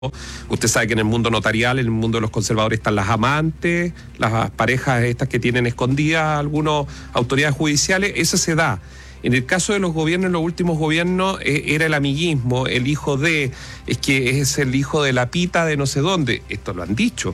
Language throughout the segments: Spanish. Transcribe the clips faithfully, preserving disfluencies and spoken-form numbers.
Usted sabe que en el mundo notarial, en el mundo de los conservadores están las amantes, las parejas estas que tienen escondidas algunas autoridades judiciales, eso se da. En el caso de los gobiernos, los últimos gobiernos, eh, era el amiguismo, el hijo de, es que es el hijo de la pita de no sé dónde, esto lo han dicho.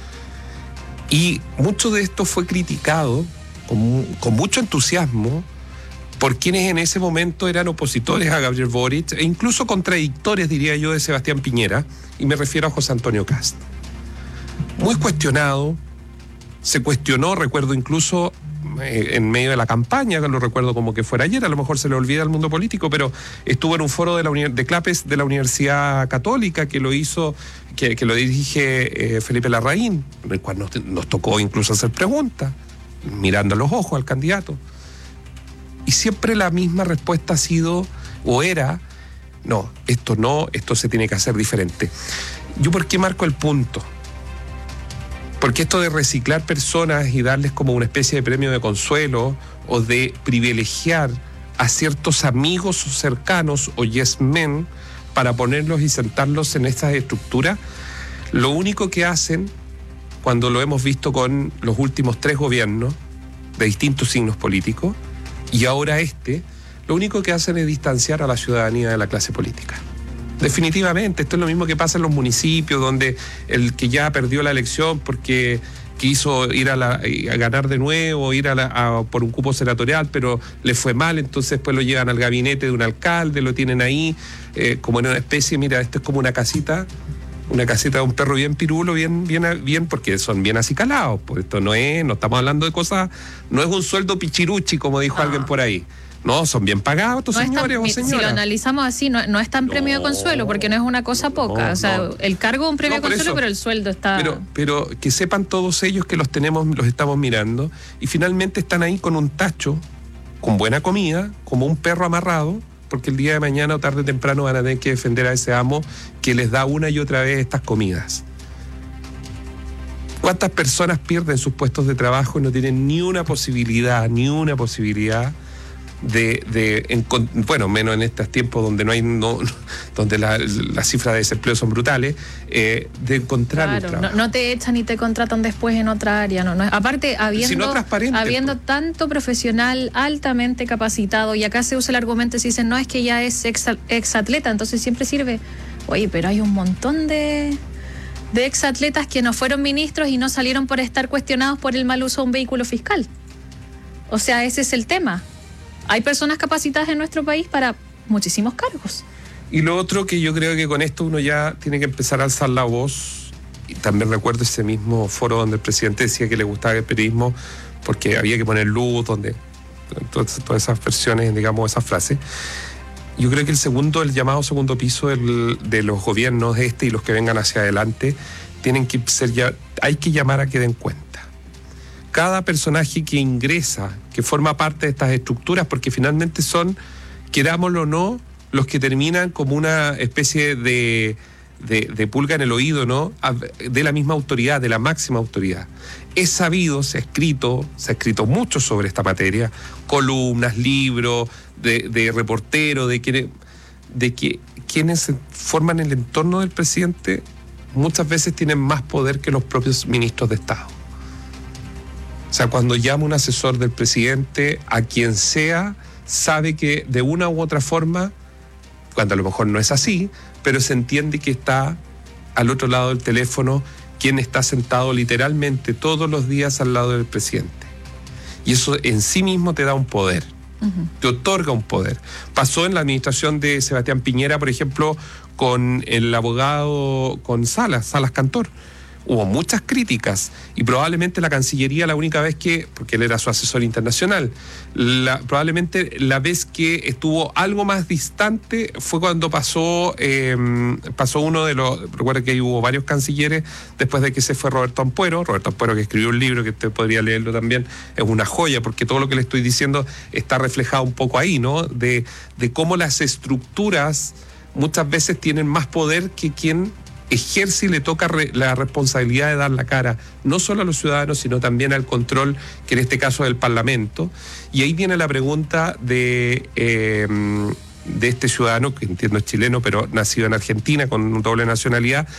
Y mucho de esto fue criticado con, con mucho entusiasmo por quienes en ese momento eran opositores a Gabriel Boric e incluso contradictores, diría yo, de Sebastián Piñera, y me refiero a José Antonio Kast. Muy cuestionado, se cuestionó, recuerdo incluso eh, en medio de la campaña, que lo recuerdo como que fuera ayer, a lo mejor se le olvida al mundo político, pero estuvo en un foro de, la uni- de CLAPES de la Universidad Católica que lo hizo, que, que lo dirige eh, Felipe Larraín, en el cual nos, nos tocó incluso hacer preguntas, mirando a los ojos al candidato. Y siempre la misma respuesta ha sido, o era, no, esto no, esto se tiene que hacer diferente. ¿Yo por qué marco el punto? Porque esto de reciclar personas y darles como una especie de premio de consuelo o de privilegiar a ciertos amigos cercanos o yes men para ponerlos y sentarlos en estas estructuras, lo único que hacen, cuando lo hemos visto con los últimos tres gobiernos de distintos signos políticos, y ahora este, lo único que hacen es distanciar a la ciudadanía de la clase política. Definitivamente, esto es lo mismo que pasa en los municipios, donde el que ya perdió la elección porque quiso ir a, la, a ganar de nuevo, ir a la, a, por un cupo senatorial, pero le fue mal, entonces después lo llevan al gabinete de un alcalde, lo tienen ahí, eh, como en una especie, mira, esto es como una casita, una casita de un perro bien pirulo, bien, bien, bien, porque son bien acicalados. Pues esto no es, no estamos hablando de cosas, no es un sueldo pichiruchi, como dijo no. alguien por ahí. No, son bien pagados estos no señores tan, o señoras. Si lo analizamos así, no, no es tan no, premio de consuelo, porque no es una cosa no, poca. No, o sea, no. el cargo es un premio no, de consuelo, eso, pero el sueldo está... Pero, pero que sepan todos ellos que los tenemos, los estamos mirando, y finalmente están ahí con un tacho, con buena comida, como un perro amarrado, porque el día de mañana o tarde o temprano van a tener que defender a ese amo que les da una y otra vez estas comidas. ¿Cuántas personas pierden sus puestos de trabajo y no tienen ni una posibilidad, ni una posibilidad de, de en, bueno, menos en estos tiempos donde no hay, no, donde las la cifras de desempleo son brutales, eh, de encontrar claro, un trabajo. No, no te echan y te contratan después en otra área, no, no. Aparte, habiendo, si no habiendo pues. tanto profesional altamente capacitado, y acá se usa el argumento, se dicen, no, es que ya es ex, ex atleta, entonces siempre sirve. Oye, pero hay un montón de, de ex atletas que no fueron ministros y no salieron por estar cuestionados por el mal uso de un vehículo fiscal. O sea, ese es el tema. Hay personas capacitadas en nuestro país para muchísimos cargos. Y lo otro que yo creo que con esto uno ya tiene que empezar a alzar la voz, y también recuerdo ese mismo foro donde el presidente decía que le gustaba el periodismo porque había que poner luz, donde todas, todas esas versiones, digamos, esas frases. Yo creo que el segundo, el llamado segundo piso del, de los gobiernos este y los que vengan hacia adelante, tienen que ser ya, hay que llamar a que den cuenta. Cada personaje que ingresa, que forma parte de estas estructuras, porque finalmente son, querámoslo o no, los que terminan como una especie de, de, de pulga en el oído, ¿no? De la misma autoridad, de la máxima autoridad. Es sabido, se ha escrito, se ha escrito mucho sobre esta materia, columnas, libros, de, de reporteros, de, quienes, de que quienes forman el entorno del presidente muchas veces tienen más poder que los propios ministros de Estado. O sea, cuando llama un asesor del presidente, a quien sea, sabe que de una u otra forma, cuando a lo mejor no es así, pero se entiende que está al otro lado del teléfono quien está sentado literalmente todos los días al lado del presidente. Y eso en sí mismo te da un poder, uh-huh. te otorga un poder. Pasó en la administración de Sebastián Piñera, por ejemplo, con el abogado, con Salas, Salas Cantor. Hubo muchas críticas y probablemente la Cancillería, la única vez que, porque él era su asesor internacional, la, probablemente la vez que estuvo algo más distante fue cuando pasó eh, pasó uno de los, recuerda que hubo varios cancilleres después de que se fue Roberto Ampuero, Roberto Ampuero que escribió un libro que usted podría leerlo también, es una joya porque todo lo que le estoy diciendo está reflejado un poco ahí, ¿no? De, de cómo las estructuras muchas veces tienen más poder que quien ejerce y le toca re, la responsabilidad de dar la cara, no solo a los ciudadanos, sino también al control, que en este caso es el Parlamento. Y ahí viene la pregunta de, eh, de este ciudadano, que entiendo es chileno, pero nacido en Argentina con doble nacionalidad,